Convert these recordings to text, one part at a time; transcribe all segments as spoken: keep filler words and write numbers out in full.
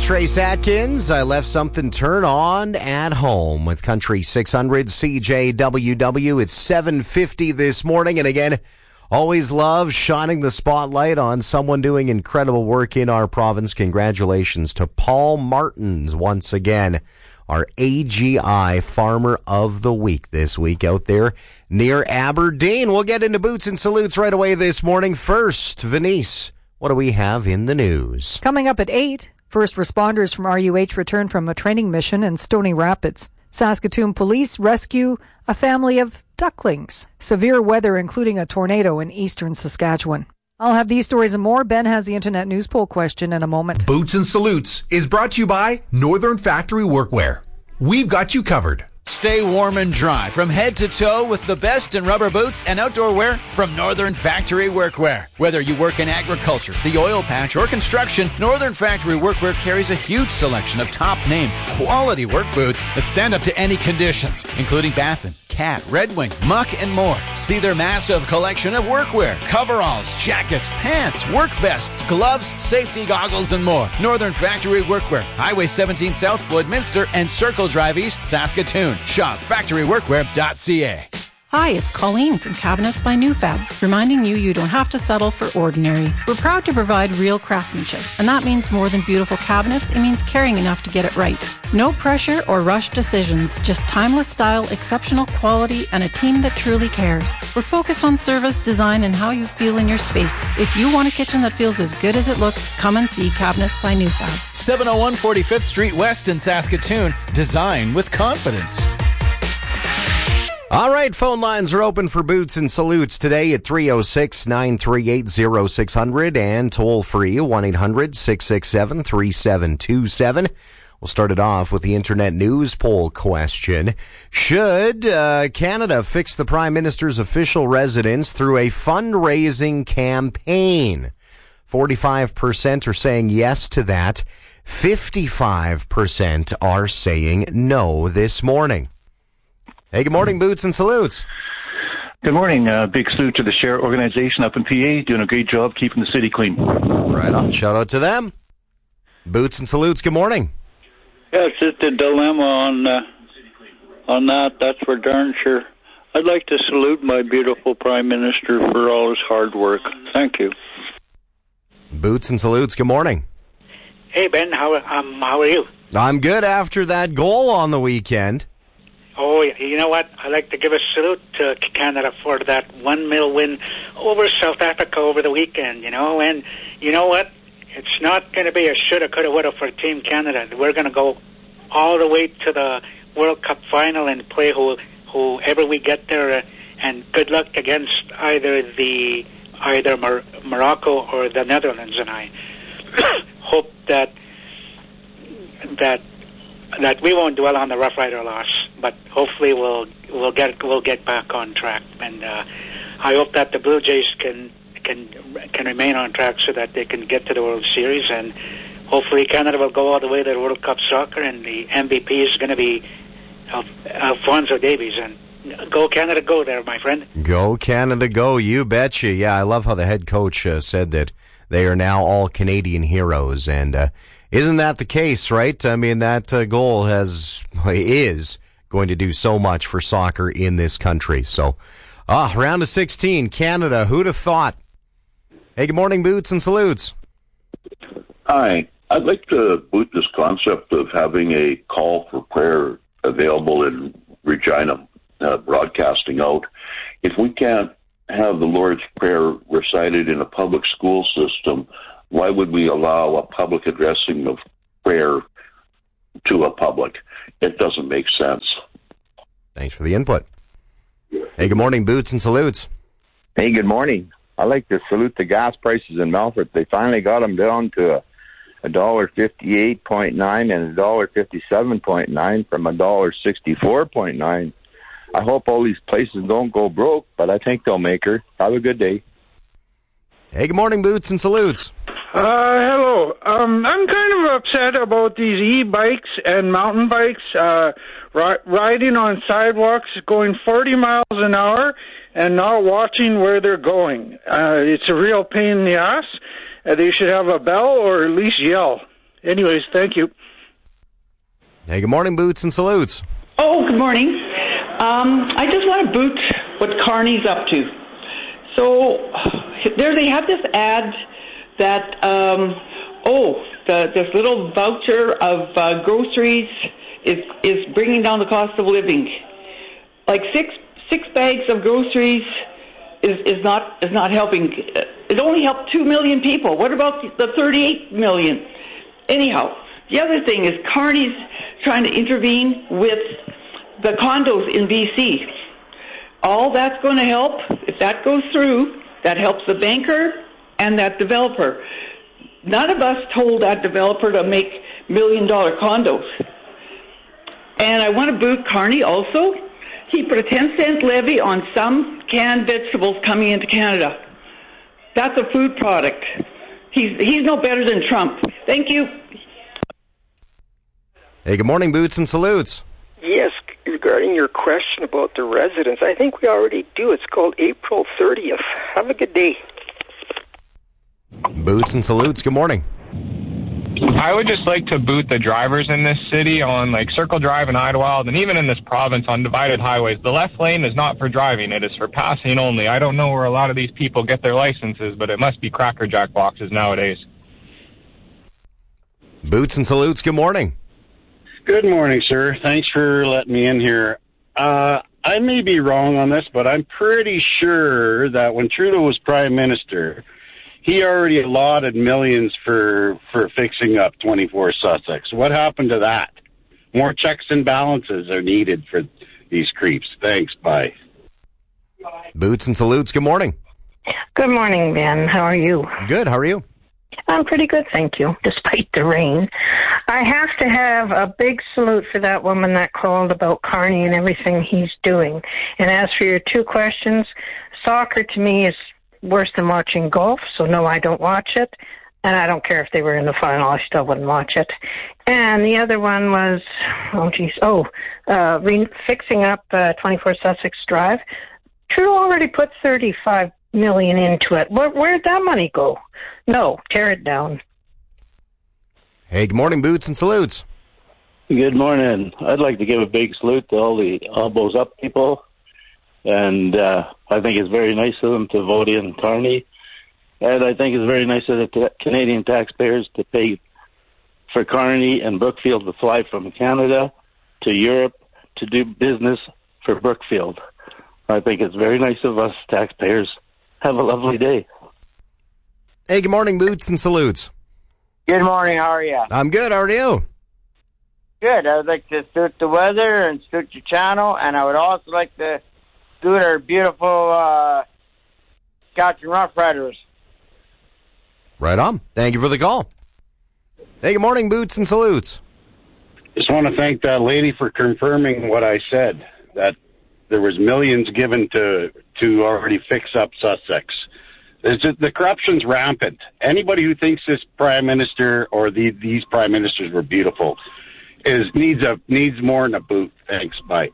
Trace Atkins. I left something turn on at home with Country six hundred C J W W. It's seven fifty this morning. And again, always love shining the spotlight on someone doing incredible work in our province. Congratulations to Paul Martins once again, our A G I Farmer of the Week this week out there near Aberdeen. We'll get into Boots and Salutes right away this morning. First, Venice, what do we have in the news? Coming up at eight, first responders from R U H return from a training mission in Stony Rapids. Saskatoon police rescue a family of ducklings. Severe weather, including a tornado in eastern Saskatchewan. I'll have these stories and more. Ben has the Internet News Poll question in a moment. Boots and Salutes is brought to you by Northern Factory Workwear. We've got you covered. Stay warm and dry from head to toe with the best in rubber boots and outdoor wear from Northern Factory Workwear. Whether you work in agriculture, the oil patch, or construction, Northern Factory Workwear carries a huge selection of top-name, quality work boots that stand up to any conditions, including Baffin, Cat, Red Wing, Muck, and more. See their massive collection of workwear, coveralls, jackets, pants, work vests, gloves, safety goggles, and more. Northern Factory Workwear, Highway seventeen South, Floydminster, and Circle Drive East, Saskatoon. Shop factory workwear dot c a. Hi, it's Colleen from Cabinets by Newfab, reminding you you don't have to settle for ordinary. We're proud to provide real craftsmanship, and that means more than beautiful cabinets, it means caring enough to get it right. No pressure or rushed decisions, just timeless style, exceptional quality, and a team that truly cares. We're focused on service, design, and how you feel in your space. If you want a kitchen that feels as good as it looks, come and see Cabinets by Newfab. seven oh one forty-fifth Street West in Saskatoon. Design with confidence. All right, phone lines are open for Boots and Salutes today at three oh six, nine three eight, oh six hundred and toll free one eight hundred, six six seven, three seven two seven. We'll start it off with the Internet News Poll question. Should uh, Canada fix the Prime Minister's official residence through a fundraising campaign? forty-five percent are saying yes to that. fifty-five percent are saying no this morning. Hey, good morning, Boots and Salutes. Good morning. Uh, big salute to the Share organization up in P A, doing a great job keeping the city clean. Right on. Shout out to them. Boots and Salutes, good morning. Yeah, it's just a dilemma on uh, on that. That's for darn sure. I'd like to salute my beautiful Prime Minister for all his hard work. Thank you. Boots and Salutes, good morning. Hey, Ben, how, um, how are you? I'm good after that goal on the weekend. Oh, you know what? I'd like to give a salute to Canada for that one nil win over South Africa over the weekend, you know. And you know what? It's not going to be a shoulda, coulda, woulda for Team Canada. We're going to go all the way to the World Cup final and play who, whoever we get there. Uh, and good luck against either the either Mor- Morocco or the Netherlands. And I hope that that. that we won't dwell on the Rough Rider loss, but hopefully we'll we'll get we'll get back on track, and uh, I hope that the Blue Jays can can can remain on track so that they can get to the World Series, and hopefully Canada will go all the way to the World Cup soccer, and the M V P is going to be Alfonso Davies. And go Canada, go there, my friend. Go Canada, go! You betcha. Yeah, I love how the head coach uh, said that they are now all Canadian heroes, and. Uh, Isn't that the case, right? I mean, that uh, goal has is going to do so much for soccer in this country. So, ah, round of sixteen, Canada. Who'd have thought? Hey, good morning, Boots and Salutes. Hi. I'd like to boot this concept of having a call for prayer available in Regina, uh, broadcasting out. If we can't have the Lord's Prayer recited in a public school system, why would we allow a public addressing of prayer to a public? It doesn't make sense. Thanks for the input. Hey, good morning, Boots and Salutes. Hey, good morning. I'd like to salute the gas prices in Melfort. They finally got them down to a one dollar fifty-eight point nine and one dollar fifty-seven point nine from one dollar sixty-four point nine. I hope all these places don't go broke, but I think they'll make her. Have a good day. Hey, good morning, Boots and Salutes. Uh, hello. Um, I'm kind of upset about these e-bikes and mountain bikes uh, ri- riding on sidewalks, going forty miles an hour, and not watching where they're going. Uh, it's a real pain in the ass. Uh, they should have a bell or at least yell. anyways, thank you. Hey, good morning, Boots and Salutes. Oh, good morning. Um, I just want to boot what Kearney's up to. So there they have this ad that, um, oh, the, this little voucher of uh, groceries is is bringing down the cost of living. Like six six bags of groceries is, is not is not helping. It only helped two million people. What about the thirty-eight million? Anyhow, the other thing is Kearney's trying to intervene with the condos in B C. All that's going to help, if that goes through, that helps the banker and that developer. None of us told that developer to make million-dollar condos. And I want to boot Kearney also. He put a ten cent levy on some canned vegetables coming into Canada. That's a food product. He's he's no better than Trump. Thank you. Hey, good morning, Boots and Salutes. Yes, regarding your question about the residents, I think we already do. It's called April thirtieth. Have a good day. Boots and Salutes, good morning. I would just like to boot the drivers in this city on like Circle Drive and Idlewild, and even in this province on divided highways. The left lane is not for driving, it is for passing only. I don't know where a lot of these people get their licenses, but it must be Cracker Jack boxes nowadays. Boots and Salutes, good morning. Good morning, sir. Thanks for letting me in here. Uh, I may be wrong on this, but I'm pretty sure that when Trudeau was Prime Minister, he already allotted millions for, for fixing up twenty-four Sussex. What happened to that? More checks and balances are needed for these creeps. Thanks. Bye. Boots and Salutes, good morning. Good morning, Ben. How are you? Good. How are you? I'm pretty good, thank you, despite the rain. I have to have a big salute for that woman that called about Kearney and everything he's doing. And as for your two questions, soccer to me is worse than watching golf, so no, I don't watch it. And I don't care if they were in the final, I still wouldn't watch it. And the other one was, oh, geez, oh, uh, re- fixing up uh, twenty-four Sussex Drive. Trudeau already put thirty-five million into it. Where, where'd that money go? No, tear it down. Hey, good morning, Boots and Salutes. Good morning. I'd like to give a big salute to all the elbows up people. And uh, I think it's very nice of them to vote in Kearney. And I think it's very nice of the t- Canadian taxpayers to pay for Kearney and Brookfield to fly from Canada to Europe to do business for Brookfield. I think it's very nice of us taxpayers. Have a lovely day. Hey, good morning, Boots and Salutes. Good morning, how are you? I'm good, how are you? Good, I would like to salute the weather and salute your channel, and I would also like to salute our beautiful uh, Saskatchewan Rough Riders. Right on. Thank you for the call. Hey, good morning, Boots and Salutes. Just want to thank that lady for confirming what I said, that there was millions given to to already fix up Sussex. It's just, the corruption's rampant. Anybody who thinks this prime minister or the, these prime ministers were beautiful is needs a needs more than a boot. Thanks. Bye.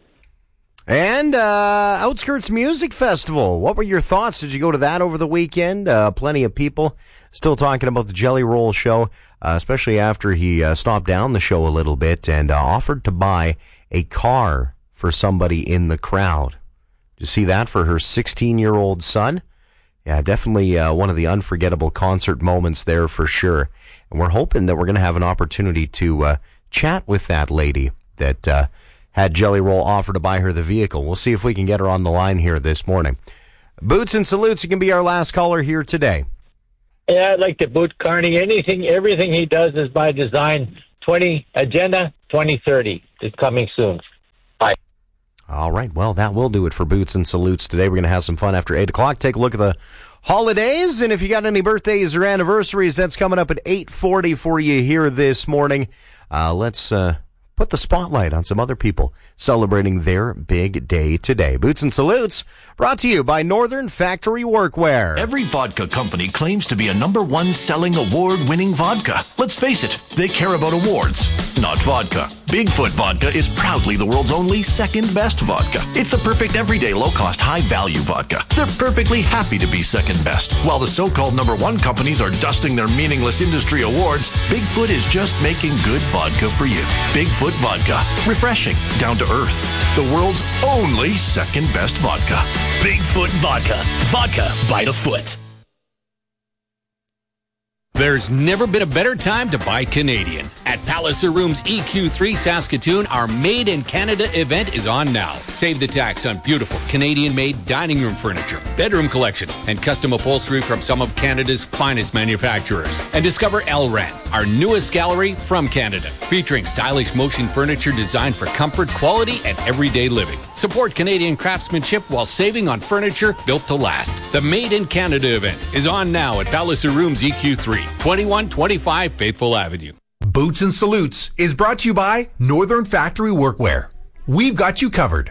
And uh, Outskirts Music Festival. What were your thoughts? Did you go to that over the weekend? Uh, plenty of people still talking about the Jelly Roll show, uh, especially after he uh, stopped down the show a little bit and uh, offered to buy a car for somebody in the crowd. Did you see that for her sixteen-year-old son? Yeah, definitely uh, one of the unforgettable concert moments there for sure. And we're hoping that we're going to have an opportunity to uh, chat with that lady that uh, had Jelly Roll offer to buy her the vehicle. We'll see if we can get her on the line here this morning. Boots and Salutes, you can be our last caller here today. Yeah, I'd like to boot Kearney. Anything, everything he does is by design. twenty Agenda twenty thirty is coming soon. Bye. All right, well, that will do it for Boots and Salutes today. We're going to have some fun after eight o'clock. Take a look at the holidays, and if you got any birthdays or anniversaries, that's coming up at eight forty for you here this morning. Uh, let's uh, put the spotlight on some other people celebrating their big day today. Boots and Salutes, brought to you by Northern Factory Workwear. Every vodka company claims to be a number one selling award-winning vodka. Let's face it, they care about awards. not vodka. Bigfoot Vodka is proudly the world's only second best vodka. It's the perfect everyday low-cost, high-value vodka. They're perfectly happy to be second best. While the so-called number one companies are dusting their meaningless industry awards, Bigfoot is just making good vodka for you. Bigfoot Vodka. Refreshing, down to earth. The world's only second best vodka. Bigfoot Vodka. Vodka by the foot. There's never been a better time to buy Canadian. At Palliser Rooms E Q three Saskatoon, our Made in Canada event is on now. Save the tax on beautiful Canadian-made dining room furniture, bedroom collections, and custom upholstery from some of Canada's finest manufacturers. And discover L R A N, our newest gallery from Canada, featuring stylish motion furniture designed for comfort, quality, and everyday living. Support Canadian craftsmanship while saving on furniture built to last. The Made in Canada event is on now at Palliser Rooms E Q three, twenty-one twenty-five Faithful Avenue. Boots and Salutes is brought to you by Northern Factory Workwear. We've got you covered.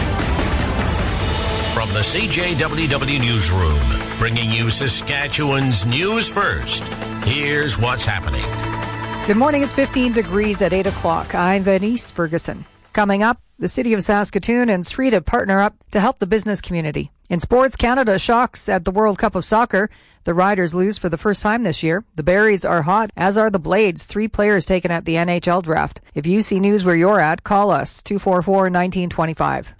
From the C J W W Newsroom, bringing you Saskatchewan's news first. Here's what's happening. Good morning. It's fifteen degrees at eight o'clock. I'm Venice Ferguson. Coming up, the City of Saskatoon and Srita partner up to help the business community. In sports, Canada shocks at the World Cup of Soccer. The Riders lose for the first time this year. The Berries are hot, as are the Blades, three players taken at the N H L draft. If you see news where you're at, call us, two four four, one nine two five.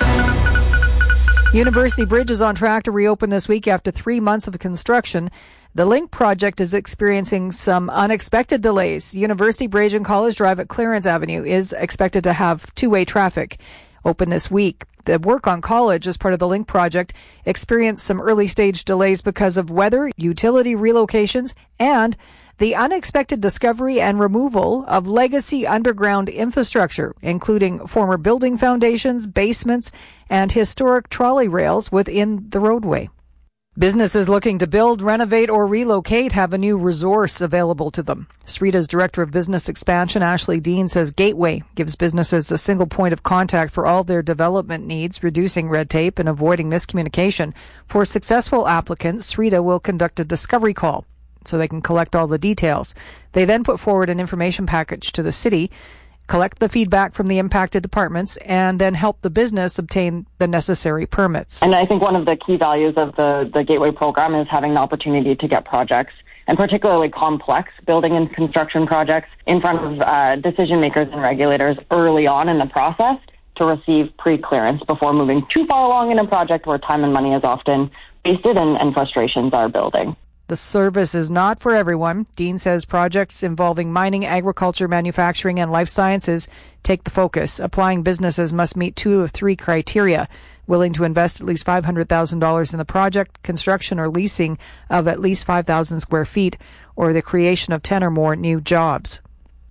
University Bridge is on track to reopen this week after three months of construction. The LINK project is experiencing some unexpected delays. University Bridge and College Drive at Clarence Avenue is expected to have two-way traffic open this week. The work on College as part of the LINK project experienced some early-stage delays because of weather, utility relocations, and the unexpected discovery and removal of legacy underground infrastructure, including former building foundations, basements, and historic trolley rails within the roadway. Businesses looking to build, renovate, or relocate have a new resource available to them. Srita's Director of Business Expansion, Ashley Dean, says Gateway gives businesses a single point of contact for all their development needs, reducing red tape and avoiding miscommunication. For successful applicants, Srita will conduct a discovery call so they can collect all the details. They then put forward an information package to the city, collect the feedback from the impacted departments, and then help the business obtain the necessary permits. And I think one of the key values of the, the Gateway program is having the opportunity to get projects, and particularly complex building and construction projects, in front of uh, decision makers and regulators early on in the process to receive pre-clearance before moving too far along in a project where time and money is often wasted and, and frustrations are building. The service is not for everyone. Dean says projects involving mining, agriculture, manufacturing, and life sciences take the focus. Applying businesses must meet two of three criteria: willing to invest at least five hundred thousand dollars in the project, construction or leasing of at least five thousand square feet, or the creation of ten or more new jobs.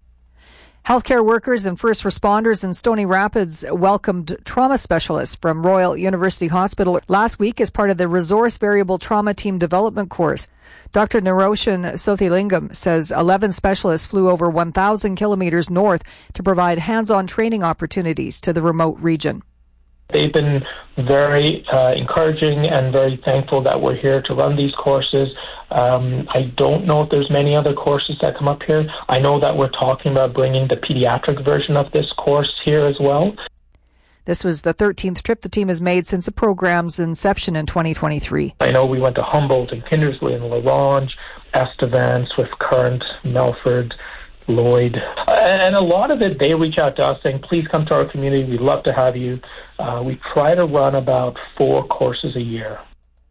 Healthcare workers and first responders in Stony Rapids welcomed trauma specialists from Royal University Hospital last week as part of the Resource Variable Trauma Team Development course. Doctor Naroshan Sothilingam says eleven specialists flew over one thousand kilometers north to provide hands-on training opportunities to the remote region. They've been very uh, encouraging and very thankful that we're here to run these courses. Um, I don't know if there's many other courses that come up here. I know that we're talking about bringing the pediatric version of this course here as well. This was the thirteenth trip the team has made since the program's inception in twenty twenty-three. I know we went to Humboldt and Kindersley and La Ronge, Estevan, Swift Current, Melford, Lloyd. And a lot of it, they reach out to us saying, please come to our community. We'd love to have you. Uh, we try to run about four courses a year.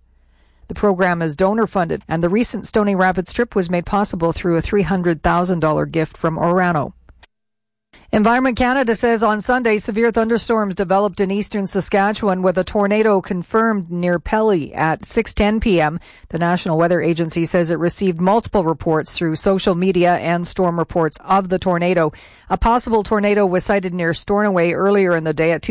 The program is donor-funded, and the recent Stony Rapids trip was made possible through a three hundred thousand dollars gift from Orano. Environment Canada says on Sunday, severe thunderstorms developed in eastern Saskatchewan with a tornado confirmed near Pelly at six ten p.m. The National Weather Agency says it received multiple reports through social media and storm reports of the tornado. A possible tornado was sighted near Stornoway earlier in the day at two